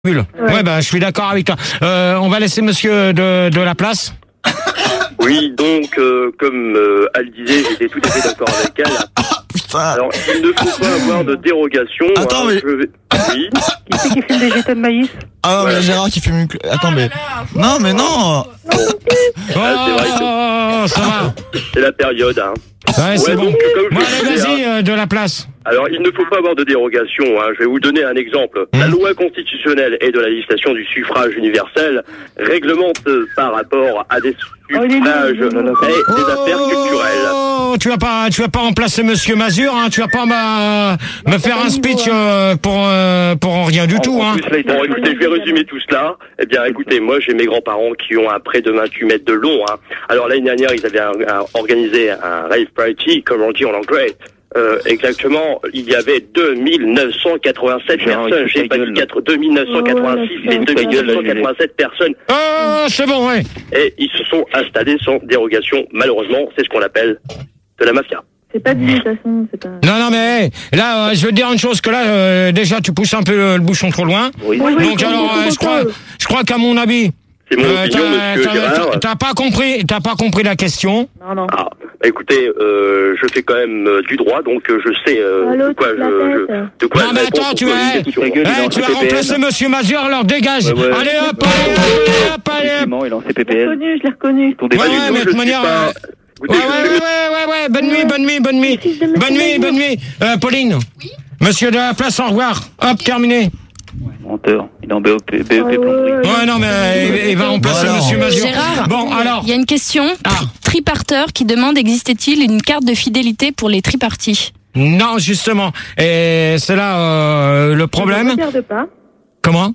Ouais, bah, je suis d'accord avec toi. On va laisser monsieur de la place. Oui, donc, comme elle disait, j'étais tout à fait d'accord avec elle. Putain. Alors, il ne faut pas avoir de dérogation. Attends, mais... Oui. Qui c'est qui fume des jetés de maïs? Ah non, mais là, Gérard qui fume une... Attends, mais... Non, mais non. C'est vrai que Ça va. c'est la période, hein. Ouais, c'est bon. donc, comme je Bon, le allez, disais, vas-y, de la place. alors, il ne faut pas avoir de dérogation. Hein. Je vais vous donner un exemple. La loi constitutionnelle et de la législation du suffrage universel réglemente par rapport à des suffrages et des affaires culturelles. Oh, tu vas pas remplacer monsieur Mazur, hein. Tu vas pas me faire un speech pour rien du tout, hein. Bon, écoutez, je vais résumer tout cela. Eh bien, écoutez, moi, j'ai mes grands-parents qui ont un près de 28 mètres de long. Hein. Alors, l'année dernière, ils avaient organisé un rave party, comme on dit en anglais. Exactement, il y avait 2987 personnes. J'ai pas dit 2986, mais 2987 personnes. C'est bon, ouais. Et ils se sont installés sans dérogation. Malheureusement, c'est ce qu'on appelle de la mafia. C'est pas d'imitation, c'est pas... Non, mais là, je veux te dire une chose, que là, déjà, tu pousses un peu le bouchon trop loin. Oui. Donc, alors, je crois qu'à mon avis... C'est mon opinion, monsieur Gérard. T'as pas compris la question. Non. Ah, écoutez, je fais quand même du droit, donc je sais de quoi de quoi. Non, mais attends, tu vas remplacer monsieur Mazur, alors dégage. Ouais. Allez, hop. Je l'ai reconnu. Ouais, mais de toute manière... Ouais. Bonne nuit. Pauline. Oui. Monsieur de la place, au revoir. Hop, terminé. Menteur, il est en BOP plomberie. Ouais, non, mais il va remplacer monsieur Mazur. Gérard, bon, alors. Il y a une question. Triparteur qui demande, existait-il une carte de fidélité pour les tripartis? Non, justement. Et c'est là le problème. Ne regarde pas. Comment?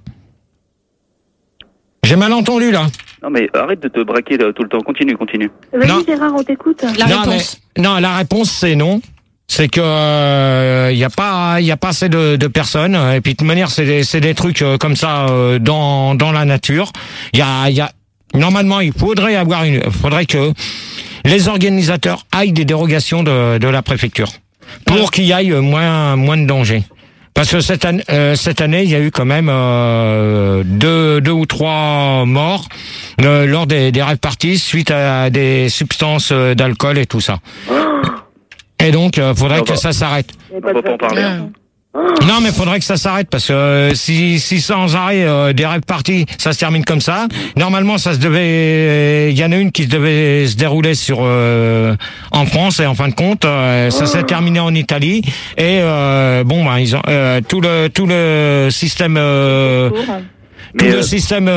J'ai mal entendu, là. Non, mais arrête de te braquer là, tout le temps. Continue. Vas-y, Non. Gérard, on t'écoute. La réponse, c'est non. C'est que y a pas assez de personnes, et puis de toute manière c'est des trucs comme ça dans la nature. Il y a normalement il faudrait que les organisateurs aillent des dérogations de la préfecture pour qu'il y aille moins de danger. Parce que cette année, il y a eu quand même deux ou trois morts lors des rave parties suite à des substances d'alcool et tout ça. Et donc, faudrait que ça s'arrête. On va pas en parler. Non, mais faudrait que ça s'arrête parce que si sans arrêt des rave parties, ça se termine comme ça. Normalement, il y en a une qui devait se dérouler en France et en fin de compte, ça s'est terminé en Italie. Et ils ont tout le système, le système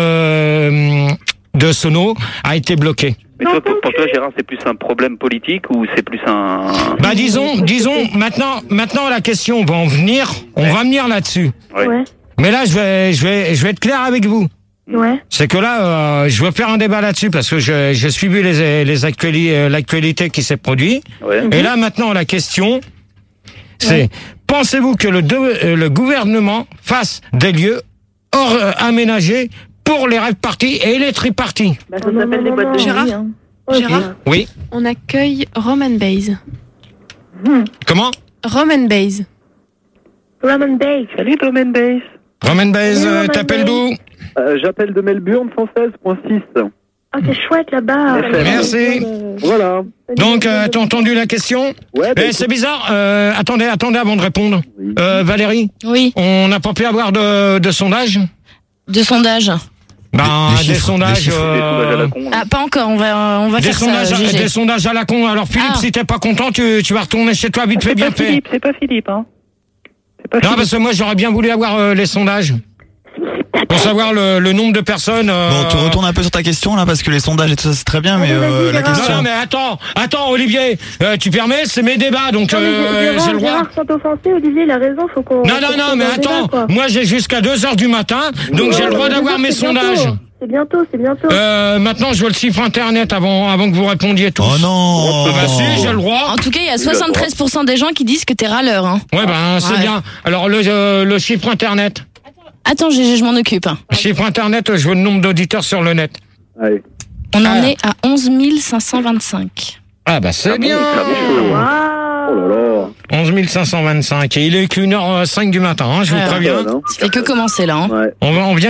de sono a été bloqué. Mais toi, pour toi, Gérard, c'est plus un problème politique ou c'est plus un... Bah disons, maintenant la question va en venir, on va venir là-dessus. Ouais. Mais là, je vais être clair avec vous. Ouais. C'est que là, je veux faire un débat là-dessus parce que j'ai suivi l'actualité qui s'est produite. Ouais. Et là, maintenant, la question, c'est, pensez-vous que le gouvernement fasse des lieux aménagés pour les rave parties et les triparties? Ça s'appelle les boîtes de Gérard. nuit. Gérard, Oui. on accueille Roman Bays. Comment? Roman Bays. Roman Bays. Salut, Roman Bays. Roman Bays, t'appelles d'où? J'appelle de Melbourne, 116.6. Ah, c'est chouette là-bas. Merci. Voilà. Donc, t'as entendu la question? Ouais, C'est bizarre. Attendez avant de répondre. Oui. Valérie, Oui. on n'a pas pu avoir de sondage? De sondage. Des sondages. Des sondages à la con. Ah, pas encore. On va Des faire ça. GG. des sondages à la con. Alors Philippe, si t'es pas content, tu vas retourner chez toi vite fait, bien fait. C'est pas Philippe, hein. Non, parce que moi j'aurais bien voulu avoir les sondages. Pour savoir le nombre de personnes. Bon, tu retournes un peu sur ta question là parce que les sondages et tout ça c'est très bien, mais la question. Non, mais attends, Olivier, tu permets, c'est mes débats, donc j'ai le droit. Gérard, sans t'offenser, Olivier, il a raison, faut qu'on... Non, mais attends, moi j'ai jusqu'à 2h du matin, donc j'ai le droit d'avoir mes sondages. C'est bientôt. Maintenant, je veux le chiffre internet avant que vous répondiez tous. Oh non. Bah si, j'ai le droit. En tout cas, il y a 73% des gens qui disent que t'es râleur. Hein. Ouais, c'est bien. Alors le chiffre internet. Attends, GG, je m'en occupe. Chiffre internet, je veux le nombre d'auditeurs sur le net. Allez. On en est à 11 525. Ah bah c'est bien. Waouh. Oh là là. 11 525. Et il est qu'1h05 du matin, hein, je vous Ouais, préviens. Hein. Ça fait que commencer là. Hein. Ouais. On vient